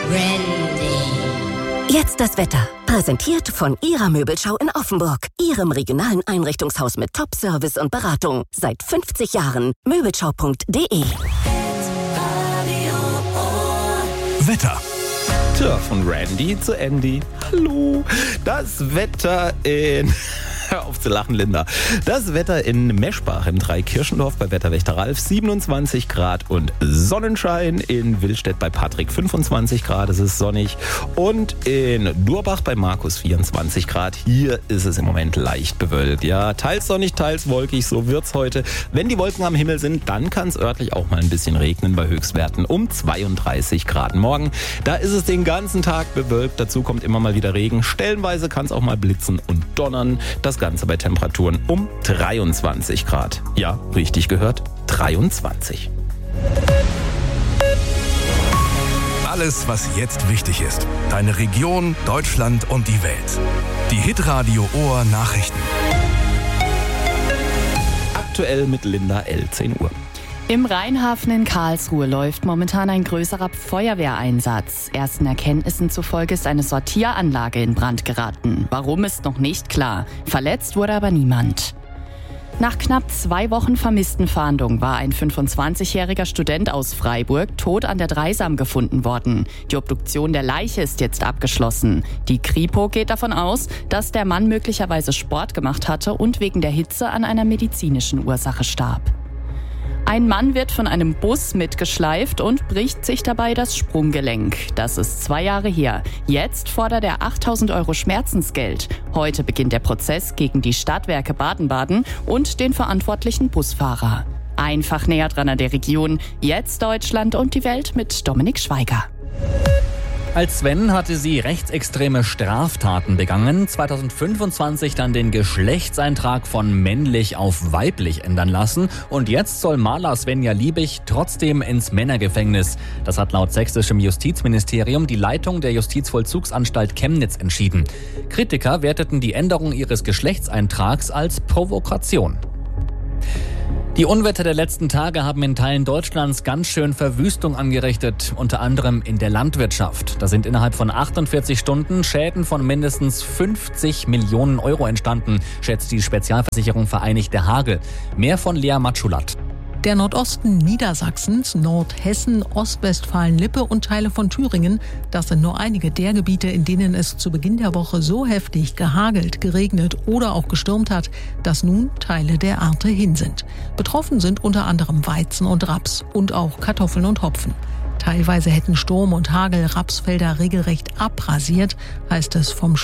Jetzt das Wetter. Präsentiert von Ihrer Möbelschau in Offenburg. Ihrem regionalen Einrichtungshaus mit Top-Service und Beratung. Seit 50 Jahren. Möbelschau.de. Wetter. Tja, von Randy zu Andy. Hallo. Das Wetter in... Hör auf zu lachen, Linda. Das Wetter in Meschbach im Dreikirchendorf bei Wetterwächter Ralf 27 Grad und Sonnenschein. In Willstedt bei Patrick 25 Grad, es ist sonnig. Und in Durbach bei Markus 24 Grad. Hier ist es im Moment leicht bewölkt. Ja, teils sonnig, teils wolkig, so wird's heute. Wenn die Wolken am Himmel sind, dann kann es örtlich auch mal ein bisschen regnen bei Höchstwerten um 32 Grad. Morgen, da ist es den ganzen Tag bewölkt. Dazu kommt immer mal wieder Regen. Stellenweise kann es auch mal blitzen und donnern. Das Ganze bei Temperaturen um 23 Grad. Ja, richtig gehört, 23. Alles, was jetzt wichtig ist. Deine Region, Deutschland und die Welt. Die Hitradio Ohr Nachrichten. Aktuell mit Linda L. 10 Uhr. Im Rheinhafen in Karlsruhe läuft momentan ein größerer Feuerwehreinsatz. Ersten Erkenntnissen zufolge ist eine Sortieranlage in Brand geraten. Warum, ist noch nicht klar. Verletzt wurde aber niemand. Nach knapp 2 Wochen Vermisstenfahndung war ein 25-jähriger Student aus Freiburg tot an der Dreisam gefunden worden. Die Obduktion der Leiche ist jetzt abgeschlossen. Die Kripo geht davon aus, dass der Mann möglicherweise Sport gemacht hatte und wegen der Hitze an einer medizinischen Ursache starb. Ein Mann wird von einem Bus mitgeschleift und bricht sich dabei das Sprunggelenk. Das ist 2 Jahre her. Jetzt fordert er 8.000 € Schmerzensgeld. Heute beginnt der Prozess gegen die Stadtwerke Baden-Baden und den verantwortlichen Busfahrer. Einfach näher dran an der Region. Jetzt Deutschland und die Welt mit Dominik Schweiger. Als Sven hatte sie rechtsextreme Straftaten begangen, 2025 dann den Geschlechtseintrag von männlich auf weiblich ändern lassen und jetzt soll Maler Svenja Liebig trotzdem ins Männergefängnis. Das hat laut sächsischem Justizministerium die Leitung der Justizvollzugsanstalt Chemnitz entschieden. Kritiker werteten die Änderung ihres Geschlechtseintrags als Provokation. Die Unwetter der letzten Tage haben in Teilen Deutschlands ganz schön Verwüstung angerichtet, unter anderem in der Landwirtschaft. Da sind innerhalb von 48 Stunden Schäden von mindestens 50 Millionen € entstanden, schätzt die Spezialversicherung Vereinigte Hagel. Mehr von Lea Matschulat. Der Nordosten Niedersachsens, Nordhessen, Ostwestfalen-Lippe und Teile von Thüringen, das sind nur einige der Gebiete, in denen es zu Beginn der Woche so heftig gehagelt, geregnet oder auch gestürmt hat, dass nun Teile der Ernte hin sind. Betroffen sind unter anderem Weizen und Raps und auch Kartoffeln und Hopfen. Teilweise hätten Sturm und Hagel Rapsfelder regelrecht abrasiert, heißt es vom